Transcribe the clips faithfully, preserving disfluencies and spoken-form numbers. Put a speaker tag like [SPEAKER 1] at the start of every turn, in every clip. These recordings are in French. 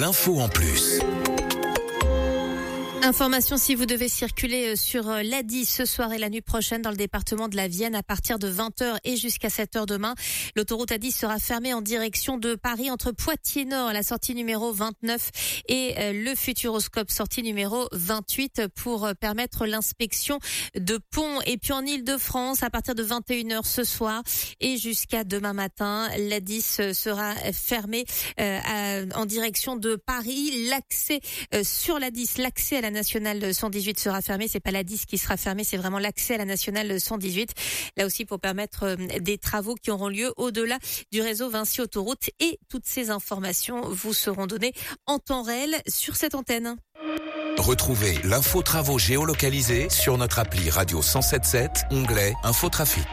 [SPEAKER 1] l'info en plus.
[SPEAKER 2] Information si vous devez circuler sur l'A dix ce soir et la nuit prochaine dans le département de la Vienne à partir de vingt heures et jusqu'à sept heures demain. L'autoroute A dix sera fermée en direction de Paris entre Poitiers Nord à la sortie numéro vingt-neuf et le Futuroscope sortie numéro vingt-huit pour permettre l'inspection de ponts. Et puis en Île-de-France à partir de vingt et une heures ce soir et jusqu'à demain matin, l'A dix sera fermée euh, à, en direction de Paris. L'accès euh, sur l'A dix, l'accès à la nationale cent dix-huit sera fermée. C'est pas l'A dix qui sera fermée, c'est vraiment l'accès à la nationale cent dix-huit. Là aussi pour permettre des travaux qui auront lieu au-delà du réseau Vinci Autoroute. Et toutes ces informations vous seront données en temps réel sur cette antenne.
[SPEAKER 1] Retrouvez l'info travaux géolocalisée sur notre appli Radio cent sept sept, onglet Infotrafic.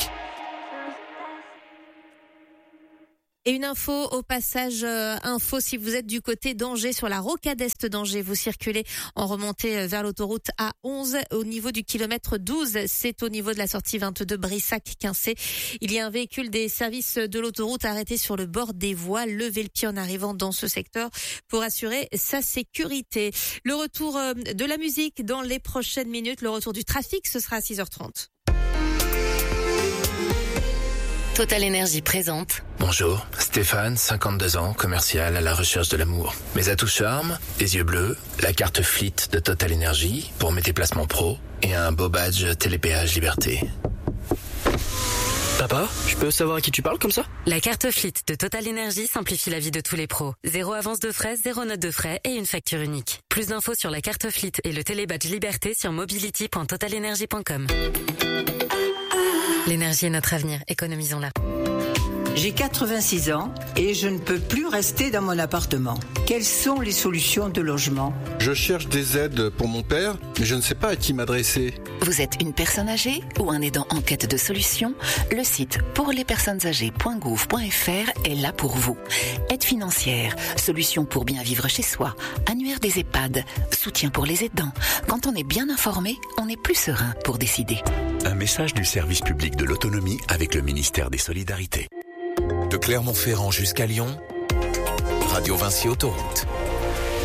[SPEAKER 2] Et une info au passage, euh, info si vous êtes du côté d'Angers, sur la rocade est d'Angers, vous circulez en remontée vers l'autoroute A onze au niveau du kilomètre douze, c'est au niveau de la sortie vingt-deux Brissac-Quincé. Il y a un véhicule des services de l'autoroute arrêté sur le bord des voies, levez le pied en arrivant dans ce secteur pour assurer sa sécurité. Le retour de la musique dans les prochaines minutes, le retour du trafic, ce sera à six heures trente.
[SPEAKER 3] Total Énergie présente.
[SPEAKER 4] Bonjour, Stéphane, cinquante-deux ans, commercial à la recherche de l'amour. Mes atouts charme, les yeux bleus, la carte Fleet de Total Énergie pour mes déplacements pro et un beau badge Télépéage Liberté.
[SPEAKER 5] Papa, je peux savoir à qui tu parles comme ça?
[SPEAKER 3] La carte Fleet de Total Énergie simplifie la vie de tous les pros. Zéro avance de frais, zéro note de frais et une facture unique. Plus d'infos sur la carte Fleet et le télébadge Liberté sur mobility point total energy point com. L'énergie est notre avenir, économisons-la.
[SPEAKER 6] J'ai quatre-vingt-six ans et je ne peux plus rester dans mon appartement. Quelles sont les solutions de logement?
[SPEAKER 7] Je cherche des aides pour mon père, mais je ne sais pas à qui m'adresser.
[SPEAKER 8] Vous êtes une personne âgée ou un aidant en quête de solutions? Le site pour les personnes âgées point gouv point f r est là pour vous. Aide financière, solutions pour bien vivre chez soi, annuaire des EHPAD, soutien pour les aidants. Quand on est bien informé, on est plus serein pour décider.
[SPEAKER 9] Un message du service public de l'autonomie avec le ministère des Solidarités.
[SPEAKER 1] De Clermont-Ferrand jusqu'à Lyon, Radio Vinci Autoroute.